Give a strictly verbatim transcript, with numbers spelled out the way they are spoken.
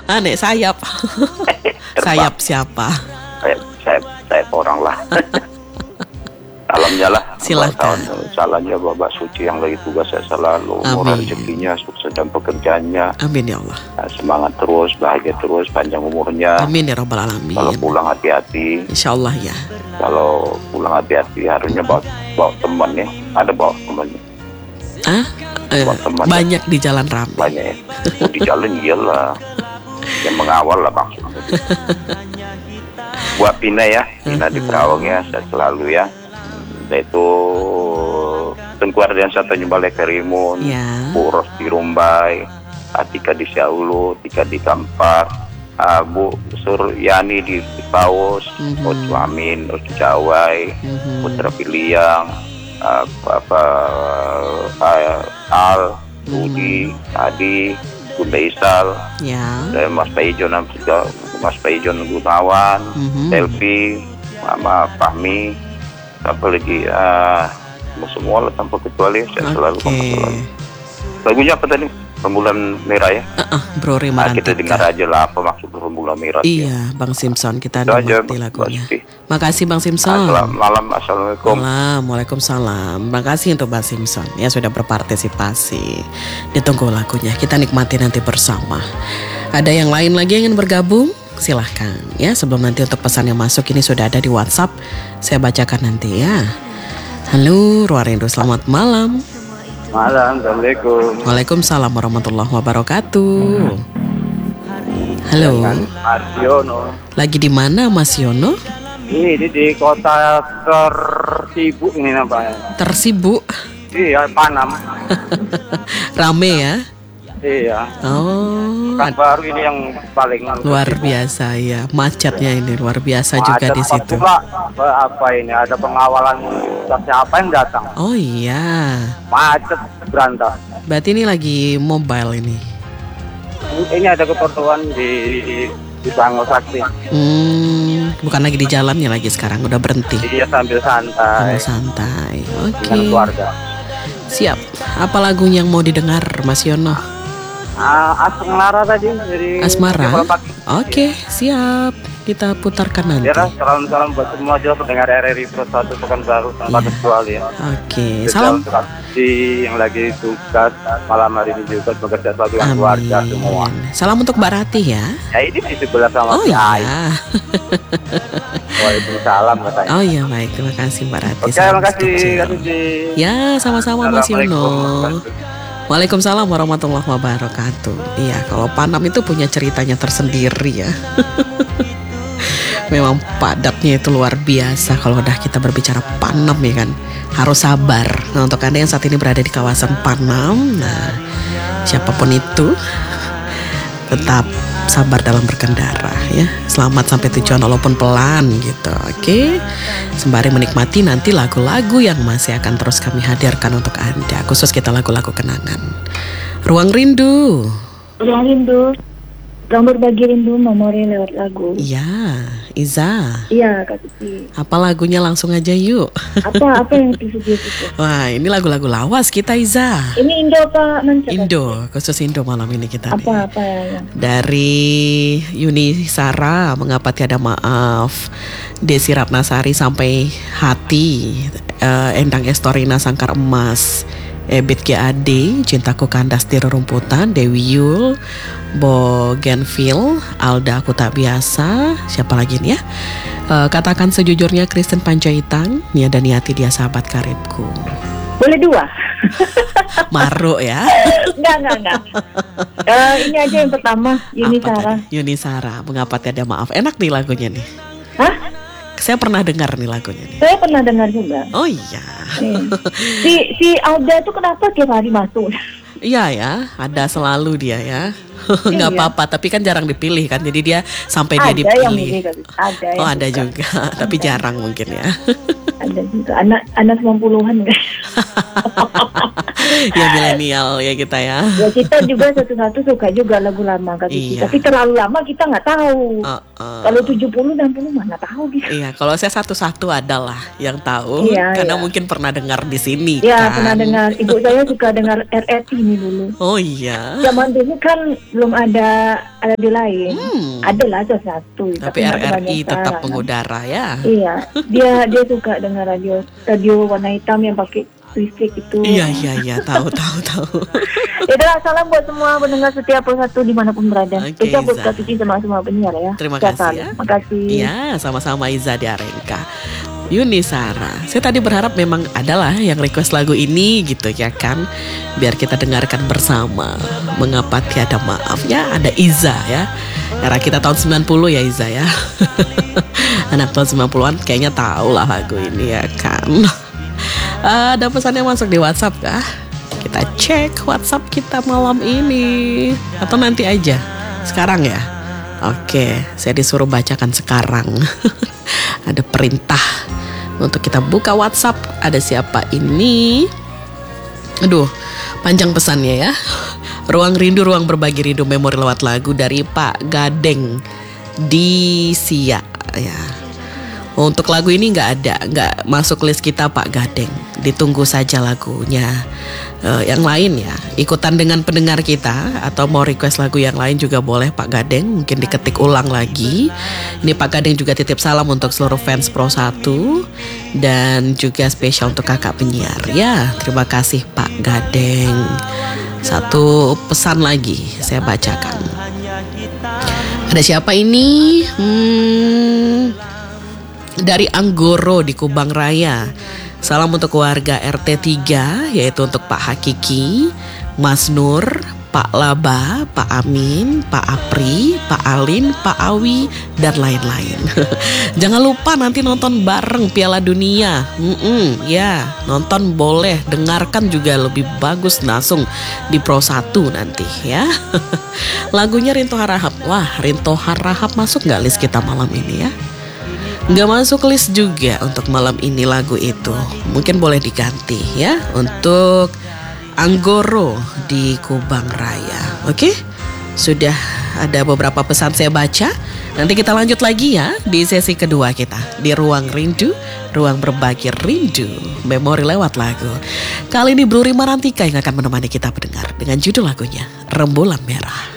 Aneh sayap. Sayap siapa? Saya, saya, saya orang lah. Salamnya lah. Silakan. Salamnya Bapak Suci yang lagi tugas, saya selalu murah rezekinya, sukses dan pekerjaannya. Amin ya Allah. Nah, semangat terus, bahagia terus, panjang umurnya. Amin ya Rabbal Alamin. Kalau pulang hati-hati. Insya Allah ya. Kalau pulang hati-hati, harusnya bawa, bawa teman ya. Ada bawa temannya. Ah, eh, banyak ya. Di jalan ramai. Banyak ya. Oh, di jalan iyalah. Yang mengawal lah maksudnya. Buat Pina ya, Pina di Perawang ya, saya selalu ya. Yaitu Tengku Ardiansyah Tanjung Balai Karimun, ya. Bu Ros di Rumbai, Atika di Siaulu, Tika di Kampar, uh, Bu Suryani di, di Paus, mm-hmm. Ocu Amin, Ocu Jawai, mm-hmm. Putra Piliang, uh, apa uh, Al, Budi, mm-hmm. Adi, Bunda Isal, ya. Dan Mas Paijon juga, Mas Paijon Gunawan, mm-hmm. Selvi, Mama Fahmi. Apa lagi uh, semua lah tanpa kecuali saya selalu okay. Lagunya apa tadi? Rembulan Merah ya? Uh-uh, Bro Rima nah, kita dengar aja lah apa maksud Rembulan Merah. Iya ya. Bang Simpson kita nikmati lagunya. Makasih Bang Simpson. Selamat malam, assalamualaikum. Malam, waalaikumsalam. Makasih untuk Bang Simpson ya sudah berpartisipasi. Ditunggu lagunya, kita nikmati nanti bersama. Ada yang lain lagi yang ingin bergabung? Silahkan ya, sebelum nanti untuk pesan yang masuk ini sudah ada di WhatsApp, saya bacakan nanti ya. Halo Ruang Rindu, selamat malam. Malam, Assalamualaikum. Waalaikumsalam warahmatullahi wabarakatuh. Halo. Mas Yono. Lagi di mana Mas Yono? Ini di, di kota tersibuk ini nampaknya. Tersibuk? Iya, Panam. Rame ya? Iya. Oh. Kan baru ini yang paling luar biasa ya, macetnya ini luar biasa macet juga di situ. Pula, apa ini ada pengawalan siapa yang datang? Oh iya. Macet berantak. Berarti ini lagi mobile ini. Ini ada keperluan di di, di Bangau Sakti. Hmm, bukan lagi di jalannya lagi sekarang, udah berhenti. Iya, sambil santai. Sambil santai. Oke. Okay. Dengan keluarga. Siap. Apa lagu yang mau didengar Mas Yono? Uh, Asmara tadi dari Asmara. Oke, okay, siap. Kita putarkan nanti. Ya, salam-salam buat semua juga pendengar R R I Pro satu Pekanbaru tempat yeah. kecuali ya. Oke, okay. Salam si yang lagi tugas malam hari ini juga bekerja selalu dengan keluarga semua. Salam untuk Mbak Ratih ya. Ya ini di sebelah sama oh, si Ai. Iya. Waalaikumsalam katanya. Oh iya baik, terima kasih Mbak Ratih. Oke, terima kasih. kasih. Ya, sama-sama Mas Yono. Waalaikumsalam warahmatullahi wabarakatuh. Iya, kalau Panam itu punya ceritanya tersendiri ya. Memang padatnya itu luar biasa. Kalau udah kita berbicara Panam ya kan, harus sabar. Nah, untuk Anda yang saat ini berada di kawasan Panam, nah siapapun itu tetap sabar dalam berkendara ya. Selamat sampai tujuan walaupun pelan gitu. Oke. Sembari menikmati nanti lagu-lagu yang masih akan terus kami hadirkan untuk Anda, khusus kita lagu-lagu kenangan. Ruang Rindu. Ruang Rindu. Ruang berbagi rindu memori lewat lagu. Iya, Iza. Iya, Kak Cici. Apa lagunya langsung aja yuk. Apa apa yang disebut itu? Wah, ini lagu-lagu lawas kita Iza. Ini Indo apa Manca? Indo, khusus Indo malam ini kita. Apa nih. apa ya? Dari Yuni Sara, Mengapa Tiada Maaf. Desi Ratnasari, Sampai Hati. uh, Endang Estorina, Sangkar Emas. Ebit G A D, Cintaku Kandas di Rerumputan. Dewi Yul, Bougainville, Alda Aku Tak Biasa. Siapa lagi nih ya? Uh, Katakan Sejujurnya, Kristen Panjaitan. Nia Daniati, Dia Sahabat Karibku. Boleh dua? Maruk ya? Enggak, enggak, enggak. Uh, ini aja yang pertama, Yuni Sara. Yuni Sara, Mengapa Tiada Maaf. Enak nih lagunya nih. Hah? Saya pernah dengar nih lagunya nih. Saya pernah dengar juga. Oh iya. Nih. Si si Alda tuh kenapa tiap hari masuk? Iya ya, ada selalu dia ya. Nggak iya. apa-apa, tapi kan jarang dipilih kan. Jadi dia sampai ada dia dipilih. Yang milih, ada yang oh ada suka. juga, ada. Tapi jarang mungkin ya. Ada juga anak anak sembilan puluhan guys. Ya milenial ya kita ya. Ya kita juga satu-satu suka juga lagu lama kan. Iya. Tapi terlalu lama kita nggak tahu. Uh, uh. Kalau tujuh puluh enam puluh mana tahu gitu. Iya, kalau saya satu-satu adalah yang tahu iya, karena iya. mungkin pernah dengar di sini. Iya, kan? pernah dengar. Ibu saya suka dengar R R T ini dulu. Oh iya. Zaman dulu kan belum ada radio lain. Hmm. Ada lah sesuatu. Tapi R R I tetap mengudara ya. Iya, dia dia suka dengar radio radio warna hitam yang pakai listrik itu. Iya iya iya, tahu tahu tahu. Itulah salam buat semua pendengar setiap satu dimanapun berada. Oke, Kita buat Iza. Kak Cici sama semua penyiar ya. Terima Sehat kasih selalu. ya. Makasih. Iya, sama-sama Iza di Arenka. Yuni Sara, saya tadi berharap memang adalah yang request lagu ini gitu ya kan, biar kita dengarkan bersama. Mengapa tiada maaf ya, ada Iza ya. Era kita tahun sembilan puluh ya Iza ya. Anak tahun sembilan puluhan kayaknya tahu lah lagu ini ya kan. Ada pesan yang masuk di WhatsApp kah? Kita cek WhatsApp kita malam ini. Atau nanti aja? Sekarang ya? Oke, saya disuruh bacakan sekarang. Ada perintah untuk kita buka WhatsApp. Ada siapa ini? Aduh, panjang pesannya ya. Ruang rindu, ruang berbagi rindu, memori lewat lagu dari Pak Gadeng di Siak ya. Untuk lagu ini nggak ada, nggak masuk list kita Pak Gadeng. Ditunggu saja lagunya. Uh, yang lain ya, ikutan dengan pendengar kita atau mau request lagu yang lain juga boleh Pak Gadeng. Mungkin diketik ulang lagi. Ini Pak Gadeng juga titip salam untuk seluruh fans Pro satu dan juga spesial untuk kakak penyiar. Ya, terima kasih Pak Gadeng. Satu pesan lagi saya bacakan. Ada siapa ini? Hmm, dari Anggoro di Kubang Raya. Salam untuk warga R T tiga, yaitu untuk Pak Hakiki, Mas Nur, Pak Laba, Pak Amin, Pak Apri, Pak Alin, Pak Awi, dan lain-lain. Jangan lupa nanti nonton bareng Piala Dunia. Mm-mm, ya, nonton boleh, dengarkan juga lebih bagus langsung di Pro satu nanti ya. Lagunya Rinto Harahap. Wah, Rinto Harahap masuk gak list kita malam ini ya? Gak masuk list juga untuk malam ini lagu itu. Mungkin boleh diganti ya untuk Anggoro di Kubang Raya. Oke, sudah ada beberapa pesan saya baca. Nanti kita lanjut lagi ya di sesi kedua kita di Ruang Rindu, ruang berbagi rindu, memori lewat lagu. Kali ini Bro Rima Rantika yang akan menemani kita mendengar dengan judul lagunya Rembulan Merah.